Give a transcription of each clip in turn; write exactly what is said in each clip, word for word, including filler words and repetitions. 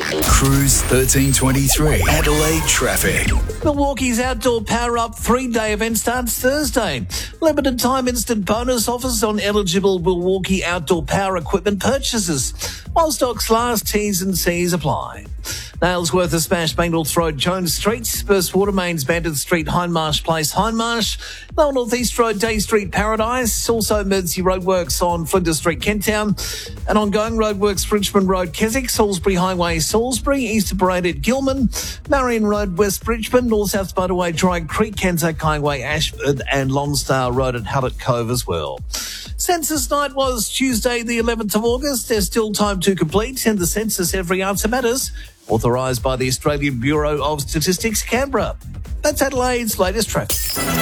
Cruise thirteen twenty-three, Adelaide traffic. Milwaukee's outdoor power-up three-day event starts Thursday. Limited time instant bonus offers on eligible Milwaukee outdoor power equipment purchases. While stocks last, T's and C's apply. Nailsworth has smashed Banknorth Road, Jones Street, burst water mains, Bandon Street, Hindmarsh Place, Hindmarsh, Lower North East Road, Day Street, Paradise, also emergency roadworks on Flinders Street, Kenttown, and ongoing roadworks, Richmond Road, Keswick, Salisbury Highway, Salisbury, Easter Parade at Gilman, Marion Road, West Richmond, North-South Spiderway, Dry Creek, Kanzak Highway, Ashford, and Lonsdale Road at Hallett Cove as well. Census night was Tuesday the eleventh of August. There's still time to complete. Send the census, every answer matters. Authorised by the Australian Bureau of Statistics, Canberra. That's Adelaide's latest traffic.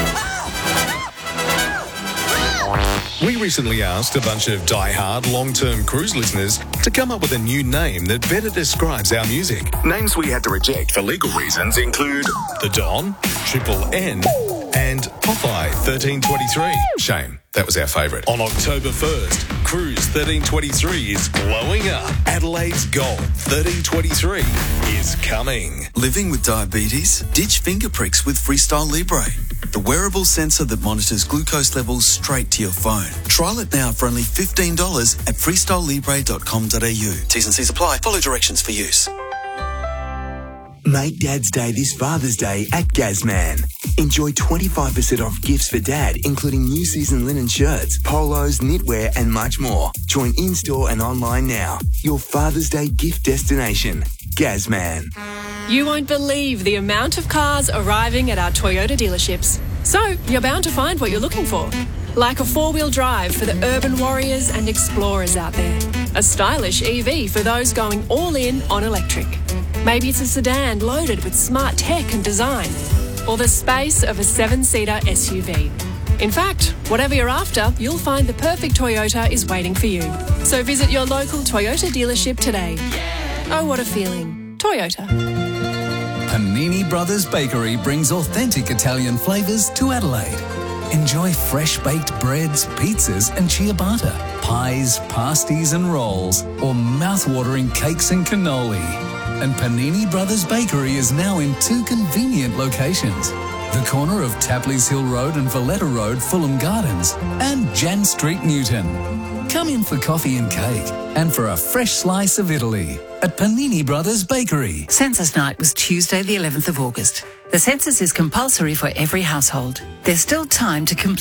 We recently asked a bunch of die-hard long-term cruise listeners to come up with a new name that better describes our music. Names we had to reject for legal reasons include The Don, Triple N, and Popeye thirteen twenty-three. Shame, that was our favourite. On October first, Cruise thirteen twenty-three is blowing up. Adelaide's Gold thirteen twenty-three is coming. Living with diabetes? Ditch finger pricks with Freestyle Libre, the wearable sensor that monitors glucose levels straight to your phone. Trial it now for only fifteen dollars at freestyle libre dot com dot a u. T's and C's apply. Follow directions for use. Make Dad's Day this Father's Day at Gazman. Enjoy twenty-five percent off gifts for Dad, including new season linen shirts, polos, knitwear and much more. Join in-store and online now. Your Father's Day gift destination. Gazman. You won't believe the amount of cars arriving at our Toyota dealerships. So you're bound to find what you're looking for. Like a four-wheel drive for the urban warriors and explorers out there. A stylish E V for those going all in on electric. Maybe it's a sedan loaded with smart tech and design. Or the space of a seven-seater S U V. In fact, whatever you're after, you'll find the perfect Toyota is waiting for you. So visit your local Toyota dealership today. Oh, what a feeling. Toyota. Panini Brothers Bakery brings authentic Italian flavours to Adelaide. Enjoy fresh baked breads, pizzas and ciabatta, pies, pasties and rolls, or mouth-watering cakes and cannoli. And Panini Brothers Bakery is now in two convenient locations. The corner of Tapley's Hill Road and Valletta Road, Fulham Gardens, and Jan Street, Newton. Come in for coffee and cake and for a fresh slice of Italy at Panini Brothers Bakery. Census night was Tuesday the eleventh of August. The census is compulsory for every household. There's still time to complete